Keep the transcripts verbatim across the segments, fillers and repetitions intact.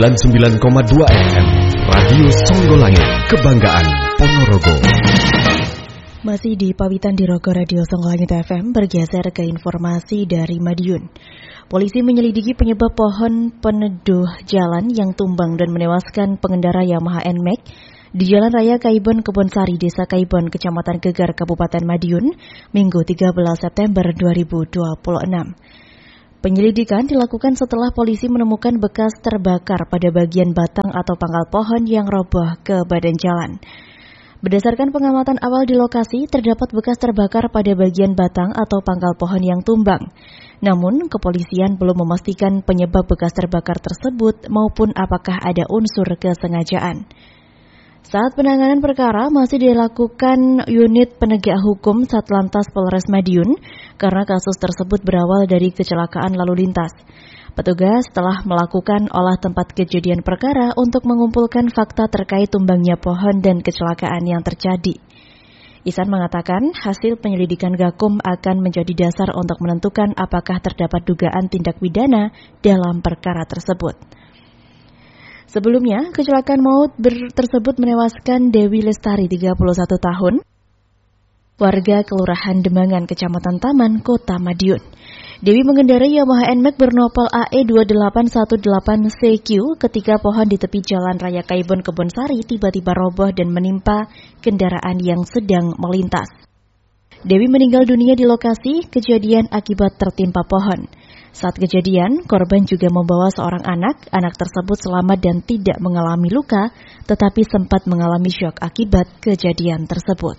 sembilan puluh sembilan koma dua F M Radio Songgolangit, kebanggaan Ponorogo. Masih di Pawitan di Rogo Radio Songgolangit F M, bergeser ke informasi dari Madiun. Polisi menyelidiki penyebab pohon peneduh jalan yang tumbang dan menewaskan pengendara Yamaha N-Max di Jalan Raya Kaibon Kebonsari, Desa Kaibon, Kecamatan Gegar, Kabupaten Madiun, Minggu tiga belas September dua ribu dua puluh enam. Penyelidikan dilakukan setelah polisi menemukan bekas terbakar pada bagian batang atau pangkal pohon yang roboh ke badan jalan. Berdasarkan pengamatan awal di lokasi, terdapat bekas terbakar pada bagian batang atau pangkal pohon yang tumbang. Namun, kepolisian belum memastikan penyebab bekas terbakar tersebut maupun apakah ada unsur kesengajaan. Saat penanganan perkara masih dilakukan unit penegak hukum Satlantas Polres Madiun karena kasus tersebut berawal dari kecelakaan lalu lintas. Petugas telah melakukan olah tempat kejadian perkara untuk mengumpulkan fakta terkait tumbangnya pohon dan kecelakaan yang terjadi. Ihsan mengatakan hasil penyelidikan Gakum akan menjadi dasar untuk menentukan apakah terdapat dugaan tindak pidana dalam perkara tersebut. Sebelumnya, kecelakaan maut ber- tersebut menewaskan Dewi Lestari, tiga puluh satu tahun, warga Kelurahan Demangan, Kecamatan Taman, Kota Madiun. Dewi mengendarai Yamaha N-Max bernopol A E dua delapan satu delapan C Q ketika pohon di tepi Jalan Raya Kaibon Kebonsari tiba-tiba roboh dan menimpa kendaraan yang sedang melintas. Dewi meninggal dunia di lokasi kejadian akibat tertimpa pohon. Saat kejadian, korban juga membawa seorang anak. Anak tersebut selamat dan tidak mengalami luka, tetapi sempat mengalami syok akibat kejadian tersebut.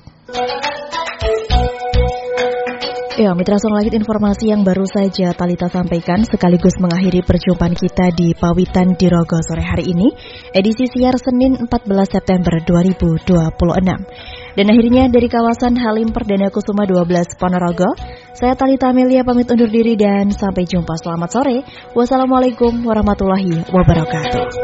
Ya, Mitra Songgolangit, informasi yang baru saja Talita sampaikan sekaligus mengakhiri perjumpaan kita di Pawitan di Rogo sore hari ini, edisi siar Senin empat belas September dua ribu dua puluh enam. Dan akhirnya dari kawasan Halim Perdana Kusuma dua belas Ponorogo, saya Talita Amelia pamit undur diri dan sampai jumpa. Selamat sore. Wassalamualaikum warahmatullahi wabarakatuh.